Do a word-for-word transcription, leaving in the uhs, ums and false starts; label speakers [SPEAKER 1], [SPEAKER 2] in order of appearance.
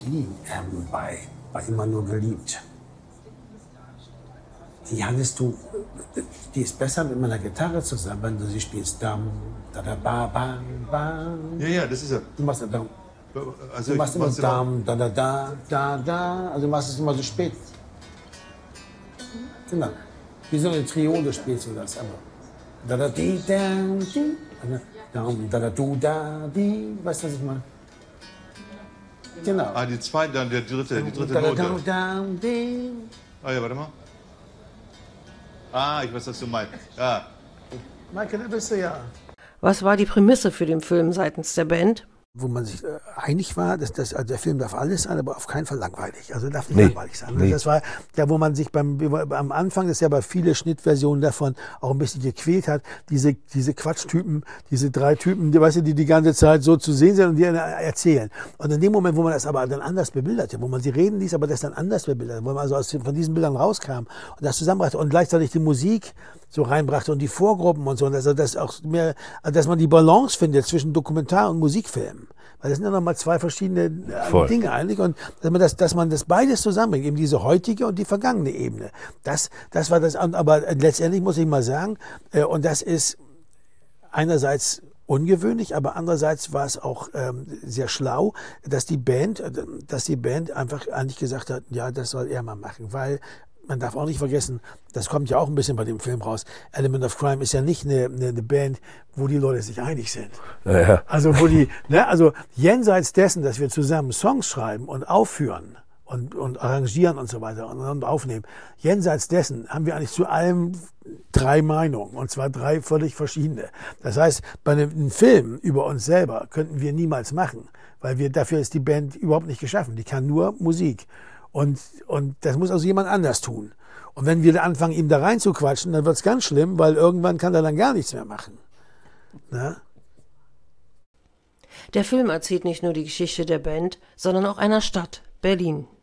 [SPEAKER 1] Die, ähm, bei, bei Immer nur geliebt. Die hattest du, die ist besser mit meiner Gitarre zusammen, wenn du sie spielst. Dam, da, da, ba, ba, ba.
[SPEAKER 2] Ja, ja, das ist er.
[SPEAKER 1] Du machst ja Dam.
[SPEAKER 2] Also
[SPEAKER 1] Du machst immer
[SPEAKER 2] mach's
[SPEAKER 1] Dam, da, da, da, da, da. Also du machst es immer so spät. Genau. Wie so eine Triode spielst du das, aber. Da, da, di, da, di. Dam, da, da, du, da, di. Weißt du, was ich meine? Genau.
[SPEAKER 2] Ah, die zweite, dann der dritte, die dritte
[SPEAKER 1] Da, da,
[SPEAKER 2] Note.
[SPEAKER 1] da, da, di.
[SPEAKER 2] Ah ja, warte mal. Ah, ich weiß, was du meinst. Ja.
[SPEAKER 1] Michael, da bist du ja.
[SPEAKER 3] Was war die Prämisse für den Film seitens der Band?
[SPEAKER 1] Wo man sich äh, einig war, dass das, also der Film darf alles sein, aber auf keinen Fall langweilig. Also darf nicht
[SPEAKER 4] Nee,
[SPEAKER 1] langweilig sein.
[SPEAKER 4] nee.
[SPEAKER 1] Das war da, wo man sich beim, am Anfang, das ist ja bei vielen Schnittversionen davon auch ein bisschen gequält hat, diese, diese Quatschtypen, diese drei Typen, die, weißt du, die die ganze Zeit so zu sehen sind und die erzählen. Und in dem Moment, wo man das aber dann anders bebilderte, wo man sie reden ließ, aber das dann anders bebilderte, wo man also aus, von diesen Bildern rauskam und das zusammenbrachte und gleichzeitig die Musik so reinbrachte und die Vorgruppen und so, und also das auch mehr, dass man die Balance findet zwischen Dokumentar- und Musikfilm. Weil das sind ja nochmal zwei verschiedene äh,
[SPEAKER 4] Voll.
[SPEAKER 1] Dinge eigentlich. Und dass man das, dass man das beides zusammenbringt, eben diese heutige und die vergangene Ebene. Das, das war das, aber letztendlich muss ich mal sagen, äh, und das ist einerseits ungewöhnlich, aber andererseits war es auch ähm, sehr schlau, dass die Band, dass die Band einfach eigentlich gesagt hat, ja, das soll er mal machen, weil man darf auch nicht vergessen, das kommt ja auch ein bisschen bei dem Film raus, Element of Crime ist ja nicht eine, eine, eine Band, wo die Leute sich einig sind.
[SPEAKER 4] Ja, ja.
[SPEAKER 1] Also wo die, ne, also jenseits dessen, dass wir zusammen Songs schreiben und aufführen und, und arrangieren und so weiter und, und aufnehmen, jenseits dessen haben wir eigentlich zu allem drei Meinungen, und zwar drei völlig verschiedene. Das heißt, bei einem, einem Film über uns selber könnten wir niemals machen, weil wir, dafür ist die Band überhaupt nicht geschaffen. Die kann nur Musik. Und, und das muss also jemand anders tun. Und wenn wir anfangen, ihm da rein zu quatschen, dann wird es ganz schlimm, weil irgendwann kann er dann gar nichts mehr machen. Na?
[SPEAKER 3] Der Film erzählt nicht nur die Geschichte der Band, sondern auch einer Stadt, Berlin.